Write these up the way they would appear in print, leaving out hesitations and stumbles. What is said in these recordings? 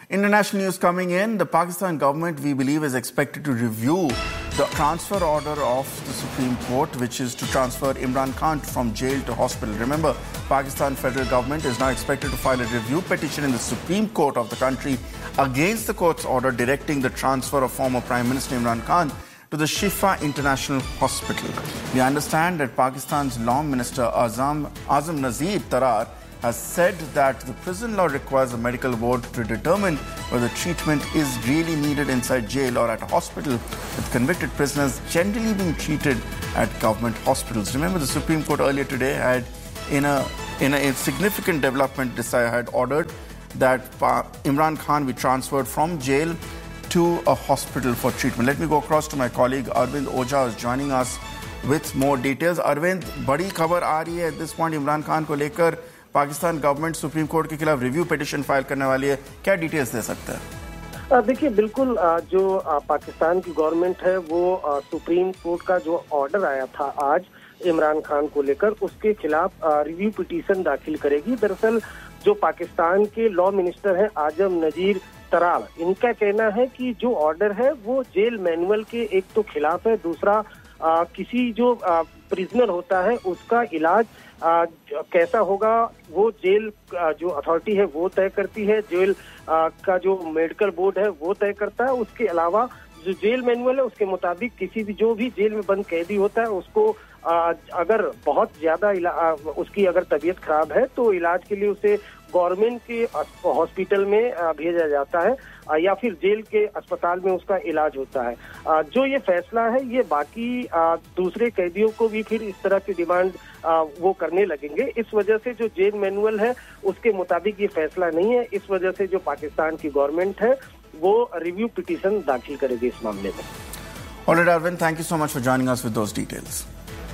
International news coming in. The Pakistan government, we believe, is expected to review the transfer order of the Supreme Court, which is to transfer Imran Khan from jail to hospital. Remember, Pakistan federal government is now expected to file a review petition in the Supreme Court of the country against the court's order directing the transfer of former Prime Minister Imran Khan to the Shifa International Hospital. We understand that Pakistan's Law Minister Azam Nazir Tarar has said that the prison law requires a medical board to determine whether treatment is really needed inside jail or at a hospital, with convicted prisoners generally being treated at government hospitals. Remember, the Supreme Court earlier today had, in a significant development, had ordered that Imran Khan be transferred from jail to a hospital for treatment. Let me go across to my colleague Arvind Ojha, who's joining us with more details. Arvind, बड़ी खबर आ रही है at this point Imran Khan को लेकर. Pakistan government supreme court के खिलाफ review petition file करने वाली है. क्या डिटेल्स दे सकते हैं? देखिए, बिल्कुल जो पाकिस्तान की गवर्नमेंट है वो सुप्रीम कोर्ट का जो ऑर्डर आया था आज इमरान खान को लेकर, उसके खिलाफ रिव्यू पिटीशन दाखिल करेगी. दरअसल जो पाकिस्तान के लॉ मिनिस्टर हैं आजम नजीर तरार, इनका कहना है कि जो ऑर्डर है वो जेल मैनुअल के एक तो खिलाफ है, दूसरा किसी जो प्रिजनर होता है उसका इलाज कैसा होगा वो जेल जो अथॉरिटी है वो तय करती है, जेल का जो मेडिकल बोर्ड है वो तय करता है. उसके अलावा जो जेल मैनुअल है उसके मुताबिक किसी भी जो भी जेल में बंद कैदी होता है उसको अगर बहुत ज्यादा उसकी अगर तबीयत खराब है तो इलाज के लिए उसे गवर्नमेंट के हॉस्पिटल में भेजा जाता है या फिर जेल के अस्पताल में उसका इलाज होता है. जो ये फैसला है ये बाकी दूसरे कैदियों को भी फिर इस तरह की डिमांड वो करने लगेंगे. इस वजह से जो जेल मैनुअल है उसके मुताबिक ये फैसला नहीं है. इस वजह से जो पाकिस्तान की गवर्नमेंट है वो रिव्यू पिटीशन दाखिल करेगी इस मामले में. All right, Arvind, thank you so much for joining us with those details.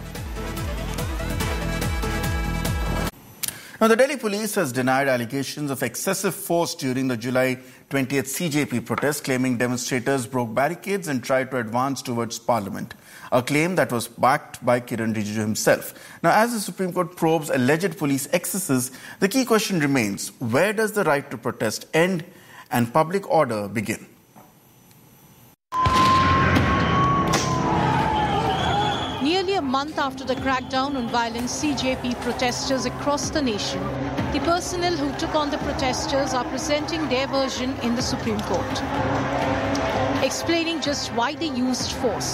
Now, the Delhi police has denied allegations of excessive force during the July 20th CJP protest, claiming demonstrators broke barricades and tried to advance towards Parliament, a claim that was backed by Kiran Rijiju himself. Now, as the Supreme Court probes alleged police excesses, the key question remains, where does the right to protest end and public order begin? Nearly a month after the crackdown on violent CJP protesters across the nation, the personnel who took on the protesters are presenting their version in the Supreme Court, explaining just why they used force.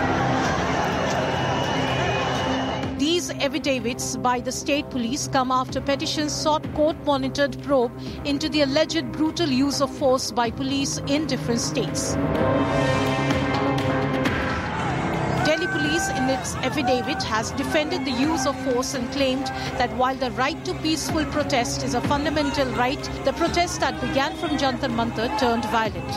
These affidavits by the state police come after petitions sought court-monitored probe into the alleged brutal use of force by police in different states. Delhi police in its affidavit has defended the use of force and claimed that while the right to peaceful protest is a fundamental right, the protest that began from Jantar Mantar turned violent.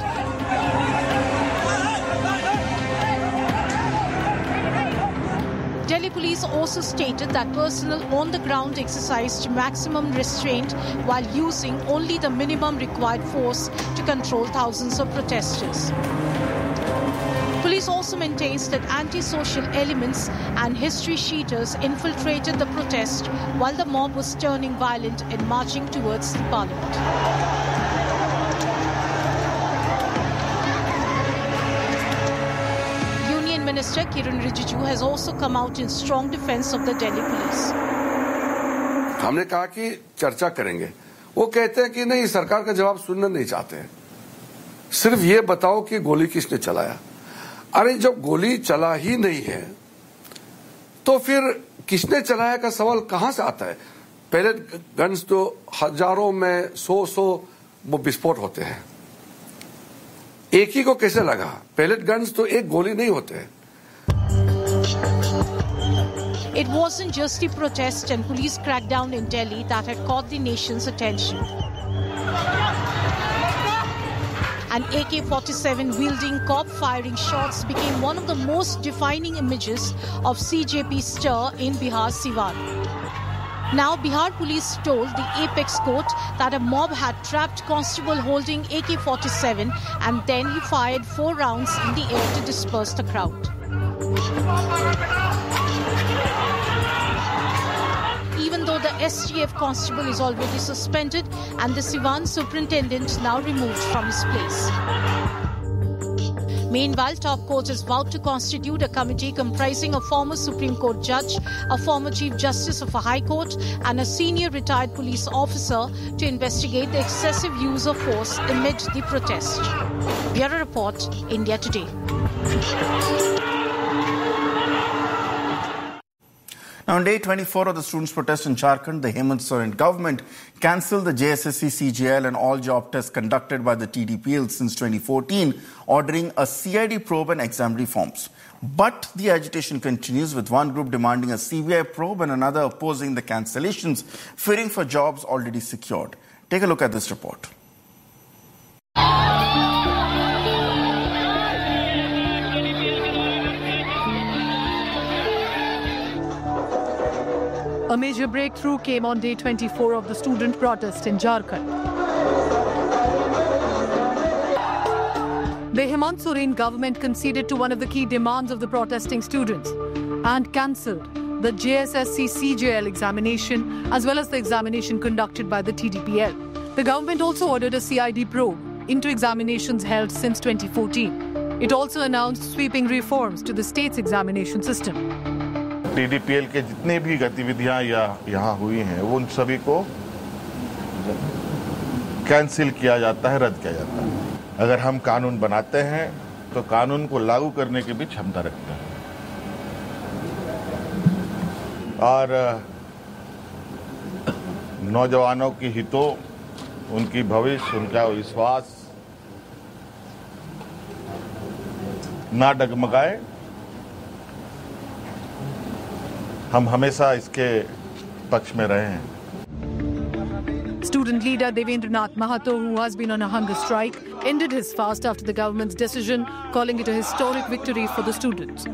Delhi police also stated that personnel on the ground exercised maximum restraint while using only the minimum required force to control thousands of protesters. Police also maintains that anti-social elements and history sheeters infiltrated the protest while the mob was turning violent and marching towards the Parliament. Union Minister Kiran Rijiju has also come out in strong defense of the Delhi police. हमने कहा कि चर्चा करेंगे. वो कहते हैं कि नहीं, सरकार का जवाब सुनना नहीं चाहते हैं. सिर्फ ये बताओ कि गोली किसने चलाया. अरे जब गोली चला ही नहीं है तो फिर किसने चलाया का सवाल कहां से आता है. पहले गन्स तो हजारों में 100 वो विस्फोट होते हैं. एक ही को कैसे लगा. पहले गन्स तो एक गोली नहीं होते हैं. It wasn't just the protest and police crackdown in Delhi that had caught the nation's attention. An AK-47 wielding cop firing shots became one of the most defining images of CJP stir in Bihar's Siwan. Now, Bihar police told the Apex Court that a mob had trapped constable holding AK-47 and then he fired 4 rounds in the air to disperse the crowd. Even though the STF constable is already suspended and the Siwan superintendent now removed from his place. Meanwhile, top court has vowed to constitute a committee comprising a former Supreme Court judge, a former Chief Justice of a High Court, and a senior retired police officer to investigate the excessive use of force amid the protest. Bureau Report, India Today. Now, on day 24 of the students' protest in Jharkhand, the Hemant Soren government cancelled the JSSC CGL and all job tests conducted by the TDPL since 2014, ordering a CID probe and exam reforms. But the agitation continues, with one group demanding a CBI probe and another opposing the cancellations, fearing for jobs already secured. Take a look at this report. A major breakthrough came on day 24 of the student protest in Jharkhand. The Hemant Soren government conceded to one of the key demands of the protesting students and cancelled the JSSC CJL examination as well as the examination conducted by the TDPL. The government also ordered a CID probe into examinations held since 2014. It also announced sweeping reforms to the state's examination system. TDPL के जितने भी गतिविधियां यहाँ हुई हैं वो उन सभी को कैंसिल किया जाता है, रद्द किया जाता है। अगर हम कानून बनाते हैं तो कानून को लागू करने की भी क्षमता रखते हैं और नौजवानों की हितों, उनकी भविष्य, उनका विश्वास ना डगमगाए। हम हमेशा इसके पक्ष में रहे हैं। Student leader Devendranath Mahato, who has been on a hunger strike, ended his fast after the government's decision, calling it a historic victory for the students.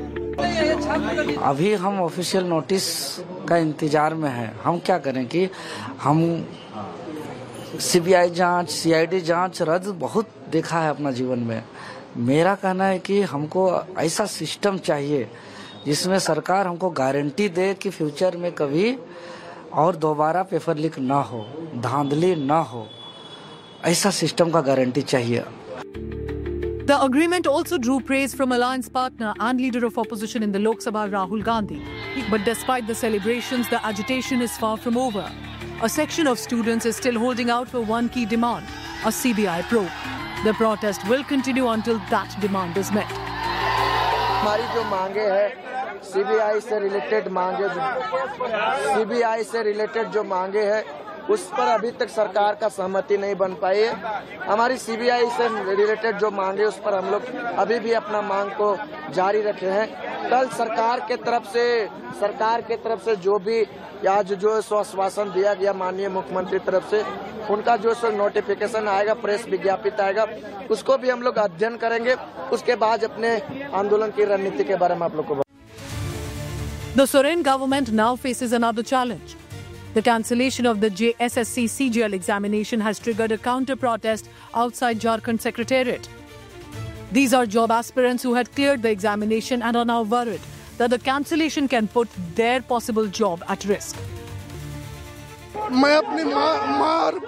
अभी हम ऑफिशियल नोटिस का इंतजार में हैं। हम क्या करें कि हम सीबीआई जांच, सीआईडी जांच रद्द बहुत देखा है अपना जीवन में। मेरा कहना है कि हमको ऐसा सिस्टम चाहिए जिसमें सरकार हमको गारंटी दे कि फ्यूचर में कभी और दोबारा पेपर लीक ना हो, धांधली ना हो, ऐसा सिस्टम का गारंटी चाहिए। The agreement also drew praise from alliance partner and leader of opposition in the Lok Sabha, Rahul Gandhi. But despite the celebrations, the agitation is far from over. A section of students is still holding out for one key demand, a CBI probe. The protest will continue until that demand is met. हमारी जो मांगे है CBI से related जो मांगे है उस पर अभी तक सरकार का सहमति नहीं बन पाई है। हमारी सीबीआई से रिलेटेड जो मांगे उस पर हम लोग अभी भी अपना मांग को जारी रखे हैं। कल सरकार के तरफ से जो भी आज जो आश्वासन दिया गया माननीय मुख्यमंत्री तरफ से, उनका जो नोटिफिकेशन आएगा, प्रेस विज्ञापित आएगा, उसको भी हम लोग अध्ययन करेंगे। उसके बाद अपने आंदोलन की रणनीति के बारे में आप लोग को। The Soren government now faces another challenge. The cancellation of the JSSC CGL examination has triggered a counter-protest outside Jharkhand Secretariat. These are job aspirants who had cleared the examination and are now worried that the cancellation can put their possible job at risk. मैं अपनी माँ और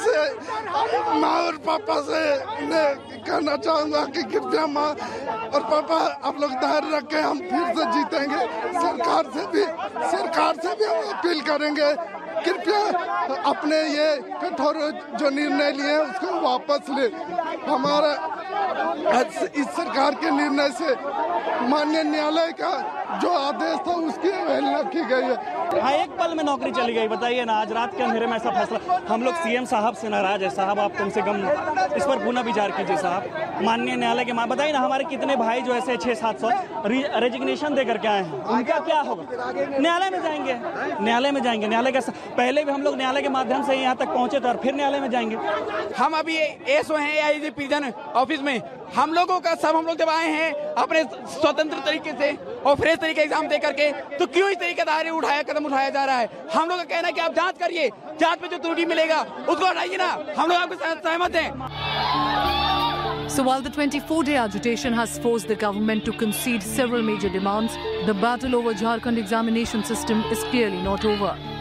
पापा से कहना चाहूँगा कि कृपया माँ और पापा आप लोग धैर्य रखें, हम फिर से जीतेंगे। सरकार से भी हम अपील करेंगे, कृपया अपने ये कठोर जो निर्णय लिए उसको वापस ले। हमारा इस सरकार के निर्णय से माननीय न्यायालय का जो आदेश था उसकी अवहेलना की गई है। हाँ, एक पल में नौकरी चली गई। बताइए ना, आज रात के अंधेरे में ऐसा फैसला। हम लोग सीएम साहब से नाराज है। साहब, आप कम से कम इस पर पुनः विचार कीजिए साहब। माननीय न्यायालय के बताइए ना, हमारे कितने भाई जो ऐसे 600-700 रेजिग्नेशन दे करके आए हैं, उनका क्या होगा? न्यायालय में जाएंगे। न्यायालय का पहले भी हम लोग न्यायालय के माध्यम से यहाँ तक पहुंचे थे और फिर न्यायालय में जाएंगे। हम अभी एसओ हैं AIG प्रिजन ऑफिस में। हम लोग जब आए हैं अपने स्वतंत्र तरीके से और फ्रेश तरीके एग्जाम दे करके, तो क्यों इस तरीके का कदम उठाया जा रहा है? हम लोग का कहना है कि आप जांच करिए, जांच में जो त्रुटि मिलेगा उसको हटाइए ना। हम लोग आपके साथ सहमत हैं। So while the 24-day agitation has forced the government to concede several major demands, the battle over Jharkhand examination system is clearly not over.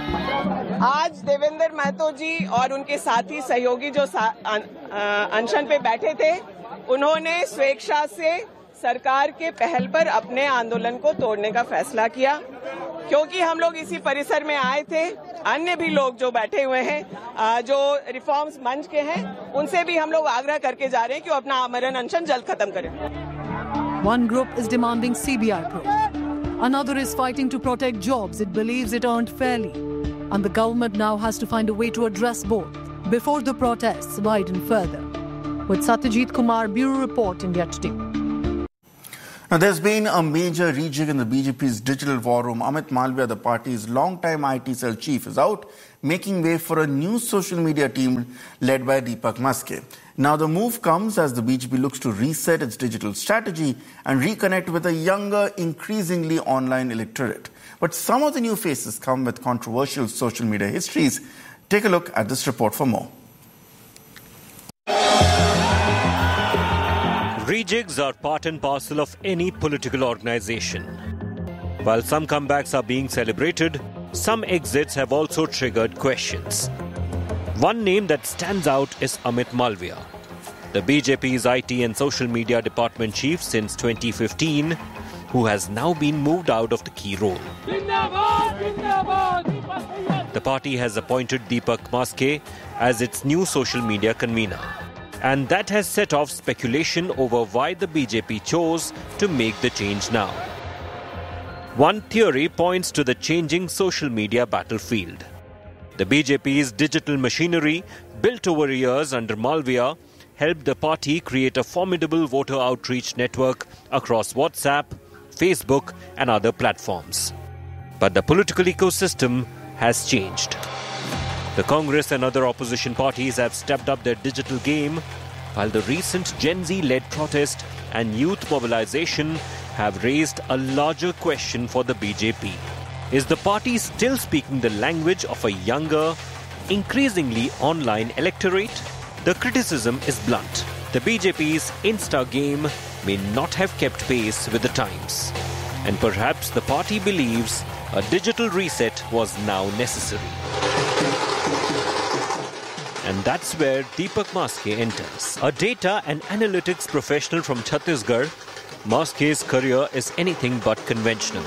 आज देवेंद्र महतो जी और उनके साथी सहयोगी जो अनशन पे बैठे थे, उन्होंने स्वेच्छा से सरकार के पहल पर अपने आंदोलन को तोड़ने का फैसला किया। क्योंकि हम लोग इसी परिसर में आए थे, अन्य भी लोग जो बैठे हुए हैं, जो रिफॉर्म्स मंच के हैं, उनसे भी हम लोग आग्रह करके जा रहे हैं कि वो अपना आमरण अनशन जल्द खत्म करें। One group is demanding CBI probe. Another is fighting to protect jobs it believes it earned fairly. And the government now has to find a way to address both before the protests widen further. With Satyajit Kumar, Bureau Report, India Today. Now, there's been a major rejig in the BJP's digital war room. Amit Malviya, the party's long-time IT cell chief, is out, making way for a new social media team led by Deepak Maske. Now, the move comes as the BJP looks to reset its digital strategy and reconnect with a younger, increasingly online electorate. But some of the new faces come with controversial social media histories. Take a look at this report for more. Rejigs are part and parcel of any political organization. While some comebacks are being celebrated, some exits have also triggered questions. One name that stands out is Amit Malviya, the BJP's IT and social media department chief since 2015, who has now been moved out of the key role. The party has appointed Deepak Maske as its new social media convener. And that has set off speculation over why the BJP chose to make the change now. One theory points to the changing social media battlefield. The BJP's digital machinery, built over years under Malviya, helped the party create a formidable voter outreach network across WhatsApp, Facebook and other platforms. But the political ecosystem has changed. The Congress and other opposition parties have stepped up their digital game, while the recent Gen Z-led protest and youth mobilization have raised a larger question for the BJP. Is the party still speaking the language of a younger, increasingly online electorate? The criticism is blunt. The BJP's Insta game may not have kept pace with the times. And perhaps the party believes a digital reset was now necessary. And that's where Deepak Maske enters. A data and analytics professional from Chhattisgarh, Maske's career is anything but conventional.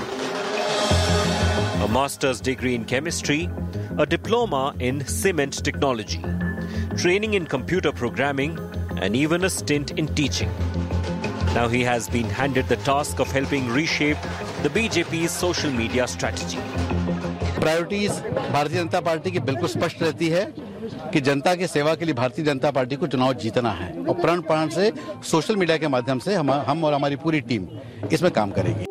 A master's degree in chemistry, a diploma in cement technology, training in computer programming, and even a stint in teaching. Now he has been handed the task of helping reshape the BJP's social media strategy. Priorities Bharatiya Janata party की बिल्कुल स्पष्ट रहती है कि जनता की सेवा के लिए भारतीय जनता पार्टी को चुनाव जीतना है और प्रण प्राण से सोशल मीडिया के माध्यम से हम और हमारी पूरी टीम इसमें काम करेगी.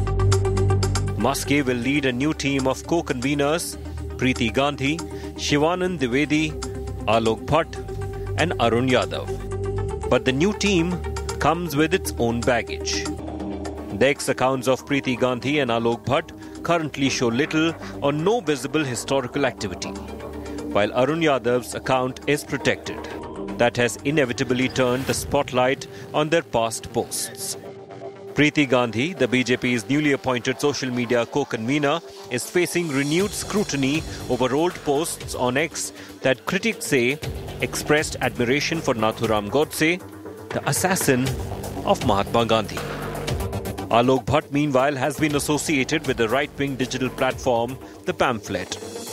Maske will lead a new team of co-conveners, Preeti Gandhi, Shivanand Dwivedi, Alok Bhatt and Arun Yadav. But the new team comes with its own baggage. The ex-accounts of Preeti Gandhi and Alok Bhatt currently show little or no visible historical activity, while Arun Yadav's account is protected. That has inevitably turned the spotlight on their past posts. Preeti Gandhi, the BJP's newly appointed social media co-convener, is facing renewed scrutiny over old posts on X that critics say expressed admiration for Nathuram Godse, the assassin of Mahatma Gandhi. Alok Bhatt, meanwhile, has been associated with the right-wing digital platform, The Pamphlet.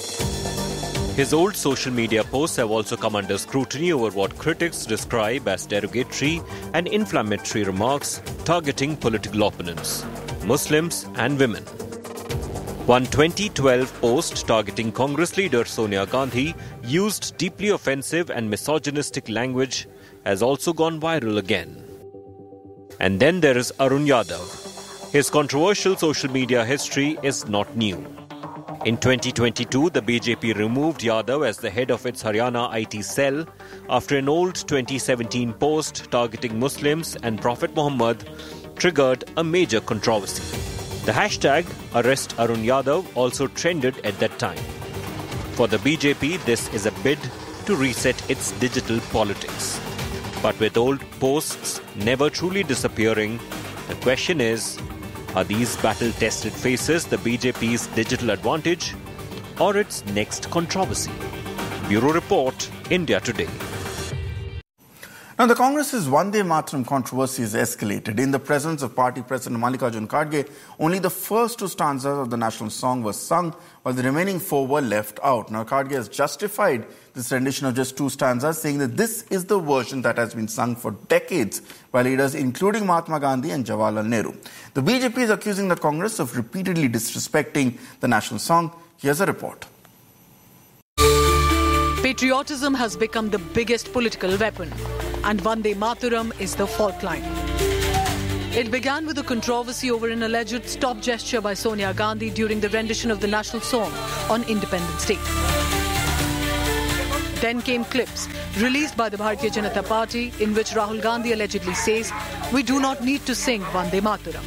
His old social media posts have also come under scrutiny over what critics describe as derogatory and inflammatory remarks targeting political opponents, Muslims and women. One 2012 post targeting Congress leader Sonia Gandhi used deeply offensive and misogynistic language has also gone viral again. And then there is Arun Yadav. His controversial social media history is not new. In 2022, the BJP removed Yadav as the head of its Haryana IT cell after an old 2017 post targeting Muslims and Prophet Muhammad triggered a major controversy. The hashtag Arrest Arun Yadav also trended at that time. For the BJP, this is a bid to reset its digital politics. But with old posts never truly disappearing, the question is, are these battle-tested faces the BJP's digital advantage, or its next controversy? Bureau Report, India Today. Now, the Congress's Vande Mataram controversy has escalated. In the presence of party president Mallikarjun Kharge, only the first two stanzas of the national song were sung, while the remaining four were left out. Now, Kharge has justified this rendition of just two stanzas, saying that this is the version that has been sung for decades by leaders including Mahatma Gandhi and Jawaharlal Nehru. The BJP is accusing the Congress of repeatedly disrespecting the national song. Here's a report. Patriotism has become the biggest political weapon, and Vande Mataram is the fault line. It began with a controversy over an alleged stop gesture by Sonia Gandhi during the rendition of the national song on Independence Day. Then came clips released by the Bharatiya Janata Party in which Rahul Gandhi allegedly says, "We do not need to sing Vande Mataram."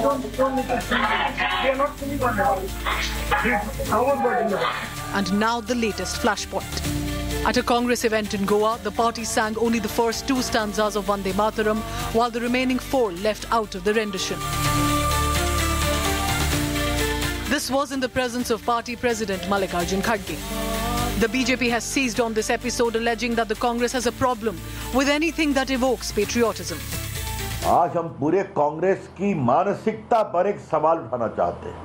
And now the latest flashpoint. At a Congress event in Goa, the party sang only the first two stanzas of Vande Mataram, while the remaining four left out of the rendition. This was in the presence of party president Mallikarjun Kharge. The BJP has seized on this episode, alleging that the Congress has a problem with anything that evokes patriotism. आज हम पूरे कांग्रेस की मानसिकता पर एक सवाल उठाना चाहते हैं।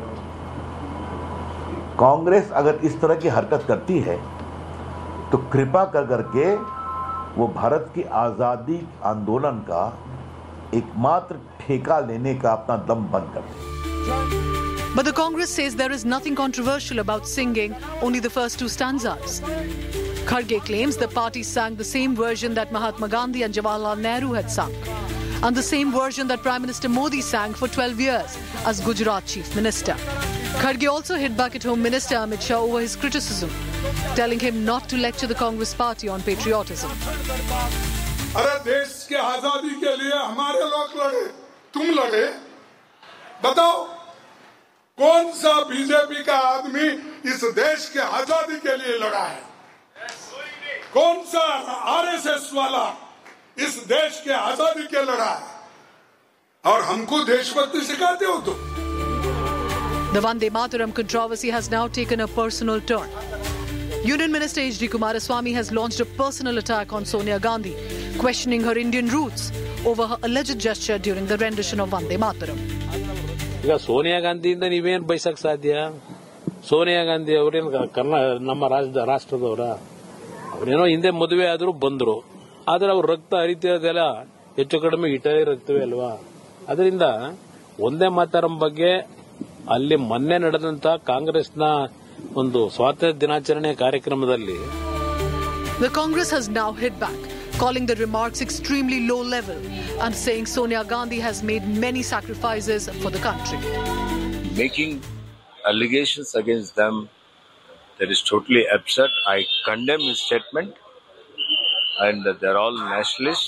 कांग्रेस अगर इस तरह की हरकत करती है तो कृपा करके वो भारत की आजादी आंदोलन का एकमात्र ठेका लेने का अपना दम बंद कर दे। But the Congress says there is nothing controversial about singing only the first two stanzas. Kharge claims the party sang the same version that Mahatma Gandhi and Jawaharlal Nehru had sung, and the same version that Prime Minister Modi sang for 12 years as Gujarat Chief Minister. Kharge also hit back at Home Minister Amit Shah over his criticism, telling him not to lecture the Congress party on patriotism. अरे देश के आजादी के लिए हमारे लोग लड़े, तुम लड़े, बताओ कौन सा बीजेपी का आदमी इस देश के आजादी के लिए लड़ा है? कौन सा आरएसएस वाला इस देश के आजादी के लड़ा है? और हमको देशभक्ति सिखाते हो तुम? The Vande Mataram controversy has now taken a personal turn. Union Minister H.D. Kumaraswamy has launched a personal attack on Sonia Gandhi, questioning her Indian roots over her alleged gesture during the rendition of Vande Mataram. ಈಗ ಸೋನಿಯಾ ಗಾಂಧಿಯಿಂದ ನೀವೇನು ಬಯಸಕ್ ಸಾಧ್ಯ? ಸೋನಿಯಾ ಗಾಂಧಿ ಅವರೇನು ನಮ್ಮ ರಾಷ್ಟ್ರದವರ? ಅವರೇನೋ ಹಿಂದೆ ಮದುವೆ ಆದರೂ ಬಂದ್ರು, ಆದ್ರೆ ಅವ್ರ ರಕ್ತ ಹರಿತಿರೋದೆಲ್ಲ ಹೆಚ್ಚು ಕಡಿಮೆ ಇಟಲಿ ರಕ್ತವೇ ಅಲ್ವಾ? ಅದರಿಂದ ಒಂದೇ ಮಾತರಂ ಬಗ್ಗೆ ಅಲ್ಲಿ ಮೊನ್ನೆ ನಡೆದಂತ ಕಾಂಗ್ರೆಸ್ನ ಒಂದು ಸ್ವಾತಂತ್ರ್ಯ ದಿನಾಚರಣೆ ಕಾರ್ಯಕ್ರಮದಲ್ಲಿ The Congress has now hit back, calling the remarks extremely low level and saying Sonia Gandhi has made many sacrifices for the country. Making allegations against them, that is totally absurd. I condemn his statement, and they're all nationalists.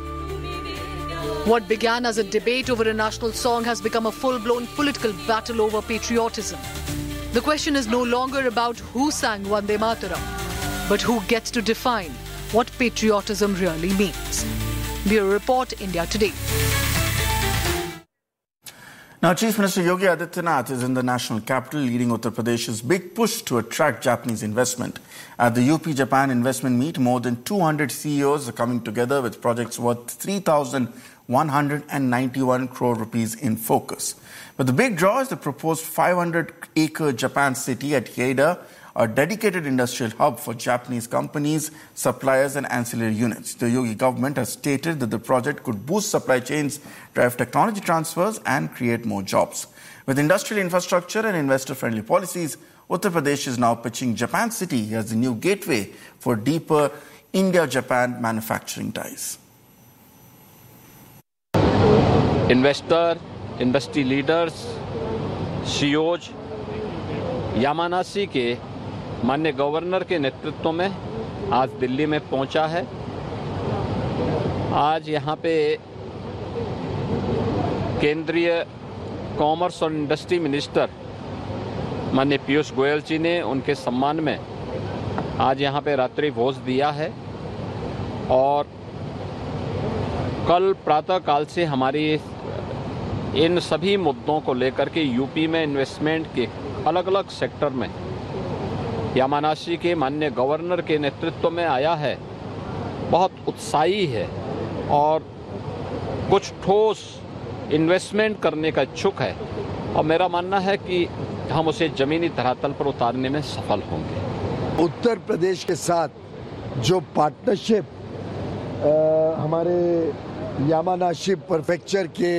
What began as a debate over a national song has become a full-blown political battle over patriotism. The question is no longer about who sang Vande Mataram, but who gets to define what patriotism really means. Bureau Report, India Today. Now, Chief Minister Yogi Adityanath is in the national capital, leading Uttar Pradesh's big push to attract Japanese investment. At the UP-Japan investment meet, more than 200 CEOs are coming together with projects worth 3,191 crore rupees in focus. But the big draw is the proposed 500-acre Japan city at Hyeida, a dedicated industrial hub for Japanese companies, suppliers and ancillary units. The Yogi government has stated that the project could boost supply chains, drive technology transfers and create more jobs. With industrial infrastructure and investor-friendly policies, Uttar Pradesh is now pitching Japan City as the new gateway for deeper India-Japan manufacturing ties. investor, industry leaders, CEOs, यामानासी के माननीय governor के नेतृत्व में आज दिल्ली में पहुंचा है। आज यहां पे केंद्रीय कॉमर्स और इंडस्ट्री मिनिस्टर माननीय पीयूष गोयल जी ने उनके सम्मान में आज यहां पे रात्रि भोज दिया है और कल प्रातः काल से हमारी इन सभी मुद्दों को लेकर के यूपी में इन्वेस्टमेंट के अलग अलग सेक्टर में यामानाशी के माननीय गवर्नर के नेतृत्व में आया है बहुत उत्साही है और कुछ ठोस इन्वेस्टमेंट करने का इच्छुक है और मेरा मानना है कि हम उसे जमीनी धरातल पर उतारने में सफल होंगे। उत्तर प्रदेश के साथ जो पार्टनरशिप हमारे यामानाशी प्रीफेक्चर के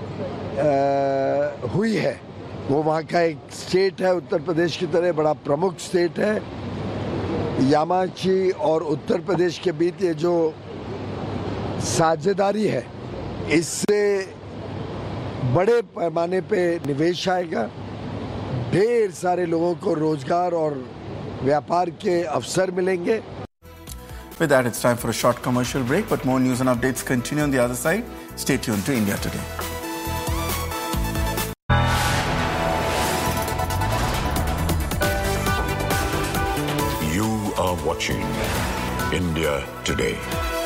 हुई है, वो वहाँ का एक स्टेट है, उत्तर प्रदेश की तरह बड़ा प्रमुख स्टेट है। यामानाशी और उत्तर प्रदेश के बीच ये जो साझेदारी है, इससे बड़े पैमाने पे निवेश आएगा, ढेर सारे लोगों को रोजगार और व्यापार के अवसर मिलेंगे। With that, it's time for a short commercial break, but more news and updates continue on the other side. Stay tuned to India Today. You are watching India Today.